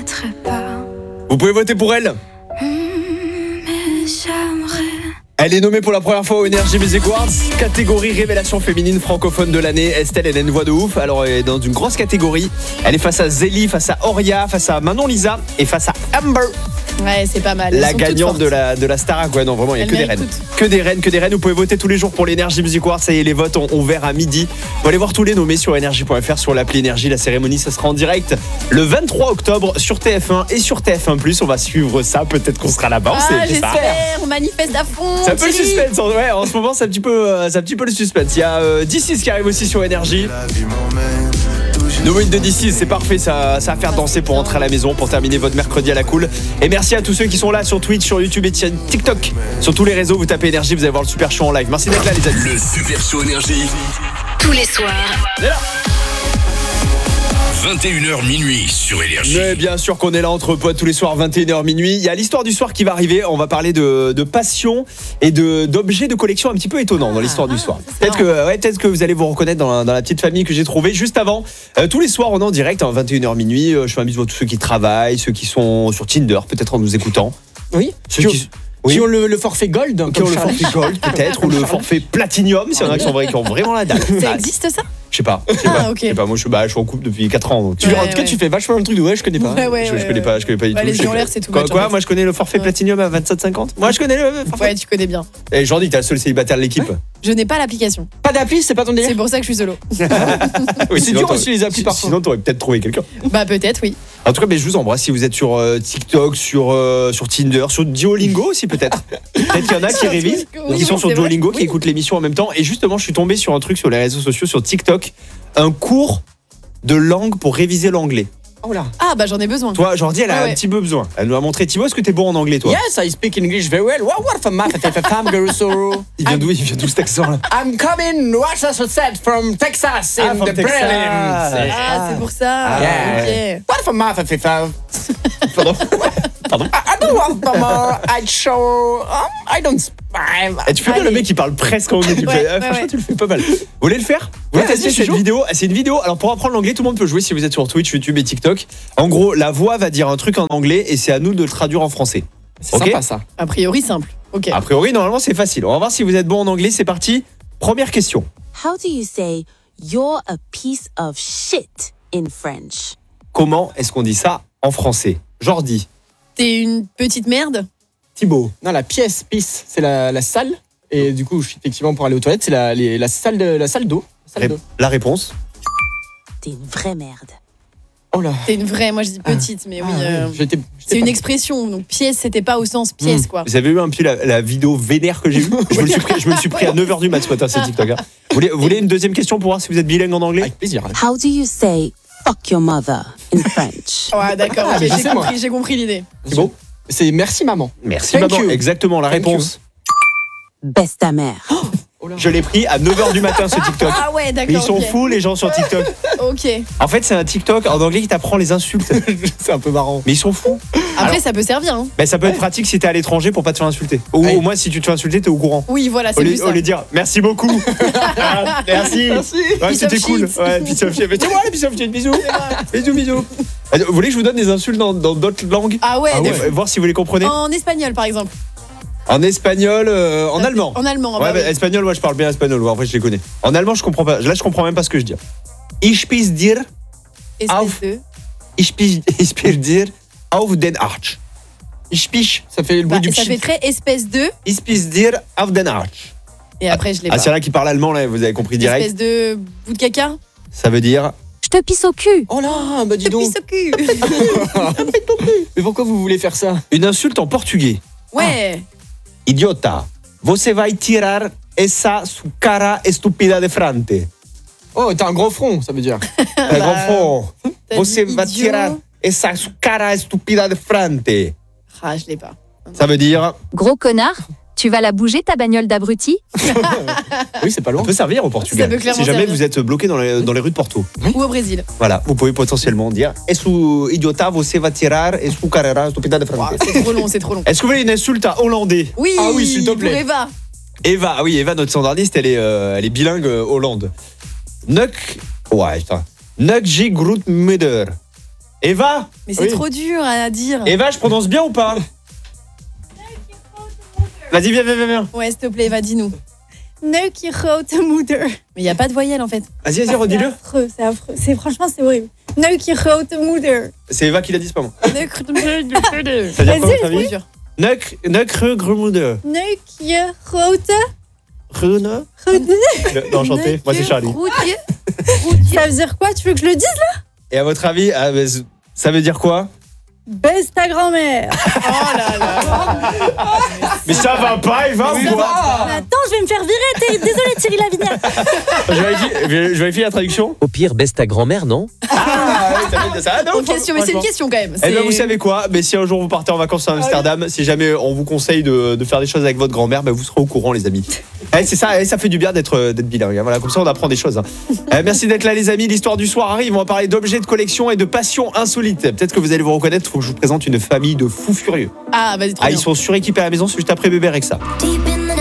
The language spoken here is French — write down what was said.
reconnaîtrai pas. Vous pouvez voter pour elle. Mais j'aimerais. Elle est nommée pour la première fois au Energy Music Awards, catégorie révélation féminine francophone de l'année. Estelle, elle a une voix de ouf, alors elle est dans une grosse catégorie. Elle est face à Zélie, face à Oria, face à Manon Lisa et face à Amber. Ouais, c'est pas mal. Elles La sont gagnante toutes fortes. de la Starac. Ouais, non, vraiment, il y a Elles que des méritent reines. toutes. Que des reines. Vous pouvez voter tous les jours pour l'Energy Music Awards. Ça y est, les votes ont ouvert à midi. Vous allez voir tous les nommés sur energy.fr, sur l'appli Énergie. La cérémonie, ça sera en direct le 23 octobre sur TF1 et sur TF1+. On va suivre ça. Peut-être qu'on sera là-bas. Ah, c'est ça. j'espère. On manifeste à fond. C'est un peu le Thierry. suspense. Ouais, en ce moment, c'est un petit peu le suspense. Il y a D6 qui arrive aussi sur Énergie. No Win de D6, c'est parfait, ça va faire danser pour rentrer à la maison, pour terminer votre mercredi à la cool. Et merci à tous ceux qui sont là sur Twitch, sur YouTube et TikTok. Sur tous les réseaux, vous tapez Énergie, vous allez voir le super show en live. Merci d'être là, les amis. Le Super Show Énergie. Tous les soirs. 21h minuit sur Énergie. Mais bien sûr qu'on est là entre potes tous les soirs, 21h minuit. Il y a l'histoire du soir qui va arriver. On va parler de passion et d'objets de collection un petit peu étonnants dans l'histoire du soir. Peut-être que vous allez vous reconnaître dans la petite famille que j'ai trouvée juste avant. Tous les soirs, on est en direct, 21h minuit. Je fais un bisou à tous ceux qui travaillent, ceux qui sont sur Tinder, peut-être en nous écoutant. Oui. Ceux Qui ont le forfait gold. qui ont le forfait gold peut-être ou le forfait platinum s'il y en a qui ont vraiment la dalle. Ça existe ça? Je sais pas. Ok. Je sais pas, moi je suis en couple depuis 4 ans donc. En tout cas, tu fais vachement le truc de ouais, je connais pas. Je connais pas du tout. Les yeux en l'air, c'est tout. Quoi, moi je connais le forfait platinum à 27,50. Moi je connais le forfait. Ouais, tu connais bien. Et Jordi, t'es le seul célibataire de l'équipe. Je n'ai pas l'application. Pas d'appli, c'est pas ton C'est délire. pour ça que je suis solo. Oui, C'est dur aussi les applis parfois. Sinon t'aurais peut-être trouvé quelqu'un. Bah peut-être, oui. En tout cas, je vous embrasse si vous êtes sur TikTok, sur Tinder, sur Duolingo aussi peut-être. Peut-être qu'il y en a qui Sur révisent, Duolingo, qui sont sur c'est vrai. Duolingo, qui Oui. écoutent l'émission en même temps. Et justement, je suis tombé sur un truc sur les réseaux sociaux, sur TikTok, un cours de langue pour réviser l'anglais. Oh là. Ah bah j'en ai besoin. Toi, Jordi, elle a Ah ouais. un petit peu besoin. Elle nous a montré. Thibaut, est-ce que t'es bon en anglais, toi? Yes, I speak English very well. What for math if I'm Garusoro? Il vient d'où cet accent-là? I'm coming, what's that said from Texas in from the Texas. prelims. Ah, c'est pour ça. Yeah. Ok. What for math if I'm... Pardon. I don't want more. I show... I don't... Et tu fais bien le mec qui parle presque anglais. Tu Ouais, fais, ouais, franchement, ouais. tu le fais pas mal. Vous voulez le faire? Vous voulez tester cette vidéo? C'est une vidéo. Alors pour apprendre l'anglais, tout le monde peut jouer si vous êtes sur Twitch, YouTube et TikTok. En gros, la voix va dire un truc en anglais et c'est à nous de le traduire en français. C'est Ok. sympa ça. A priori simple. Ok. A priori, normalement, c'est facile. On va voir si vous êtes bon en anglais. C'est parti. Première question. How do you say you're a piece of shit in French? Comment est-ce qu'on dit ça en français? Jordi, T'es une petite merde? Thibaut, Non, la pièce, c'est la salle. Et du coup, effectivement, pour aller aux toilettes, c'est la salle d'eau. Salle d'eau. la réponse. T'es une vraie merde. Oh là. T'es une vraie, moi je dis petite, mais oui. J'étais C'est une pas- expression, donc pièce, c'était pas au sens pièce, quoi. Vous avez vu un peu la vidéo vénère que j'ai eue? Je me le suis pris à 9h du mat ce matin, c'est TikTok. Hein. Vous voulez une deuxième question pour voir si vous êtes bilingue en anglais? Avec plaisir. How do you say fuck your mother in French? Ouais, d'accord, Ah, ok, mais je sais, moi. j'ai compris l'idée. Thibaut? C'est merci maman. Merci, Thank maman. you. Exactement, la Thank réponse. Baisse ta mère. Oh là. Je l'ai pris à 9h du matin, ce TikTok. Ah ouais, Mais d'accord. ils sont ok. fous, les gens sur TikTok. Ok. En fait, c'est un TikTok en anglais qui t'apprend les insultes. C'est un peu marrant. Mais ils sont fous. Après, ça peut servir, hein. Ben, ça peut être pratique si t'es à l'étranger pour pas te faire insulter. Ou Ouais. au moins, si tu te fais insulter, t'es au courant. Oui, voilà, Au c'est plus lieu, ça. au lieu de dire merci beaucoup. Ah, merci. Ouais, Piece c'était of cool. shit. Ouais, piece of shit. Mais tiens-moi, piece of shit, bisous. Bisous. Vous voulez que je vous donne des insultes dans d'autres langues? Ah ouais, Voir si vous les comprenez. en espagnol, par exemple. En espagnol, en allemand. En allemand, Ouais, bah oui. espagnol, moi je parle bien espagnol. Ouais, en vrai, je les connais. En allemand, je comprends pas. Là, je comprends même pas ce que je dis. Ich peux dire, Espèce de... ich peux dire auf den Arsch. Ich piche. Ça fait le bruit Bah, du ça fait pchit. très espèce de... Ich peux dire auf den Arsch. Et après, je l'ai Ah, pas. c'est là qui parle allemand, là, vous avez compris direct. Espèce de bout de caca. Ça veut dire. Je te pisse au cul. Oh là, bah dis donc. Pisse au cul. Mais pourquoi vous voulez faire ça? Une insulte en portugais. Ouais. Idiota. Você vai tirar essa su cara estúpida de frente. Oh, t'as un gros front, ça veut dire. Un grand fond. T'as Você dit va idiot. tirar essa su cara estúpida de frente. Ah, je l'ai pas. Ça veut dire. Gros connard, tu vas la bouger ta bagnole d'abruti? Oui, c'est pas Ça loin. peut servir au Portugal. Ça peut clairement Si jamais servir. vous êtes bloqué dans les rues de Porto. Ou au Brésil. Voilà, vous pouvez potentiellement dire Esu idiota, você vai tirar esu carrera estúpida de frente. C'est trop long, c'est trop long. Est-ce que vous voulez une insulte à hollandais? Oui, Ah oui, s'il te plaît. pour Eva. Eva, ah oui, Eva, notre standardiste, elle est bilingue Hollande. Nuk, ouais, putain. Nuk G Groot Mudder. Eva, Mais c'est Oui. trop dur à dire. Eva, je prononce bien ou pas? Vas-y, viens. Ouais, s'il te plaît, Eva, dis-nous. Neuk je grote moeder. Mais il n'y a pas de voyelle en fait. Vas-y, redis-le. C'est affreux. Franchement, c'est horrible. Neuk je grote moeder. C'est Eva qui l'a dit, c'est pas moi. Neuk Ça veut dire quoi, votre avis? dur. Nek Grumude. Neuk je grote. Rune. Non, enchanté. Moi, c'est Charlie. Ça veut dire quoi? Tu veux que je le dise? Et à votre avis, ça veut dire quoi? Baisse ta grand-mère. Oh là là. Mais ça va pas, Eva, ou quoi? Attends, je vais me faire virer. Désolée, Thierry Lavignac. Je vérifie la traduction. Au pire, baisse ta grand-mère, non? Ah, oui, t'as fait ça. Ah, non, Une question, mais c'est une question quand même. Eh bien, C'est- vous savez quoi? Mais si un jour vous partez en vacances à Amsterdam, si jamais on vous conseille de faire des choses avec votre grand-mère, vous serez au courant, les amis. C'est ça, ça fait du bien d'être bilingue. Voilà, comme ça, on apprend des choses. Merci d'être là, les amis. L'histoire du soir arrive. On va parler d'objets de collection et de passions insolites. Peut-être que vous allez vous reconnaître. Il faut que je vous présente une famille de fous furieux. Ah, vas-y, trop Ah, bien. ils sont suréquipés à la maison, c'est juste après bébé Rexa. Deep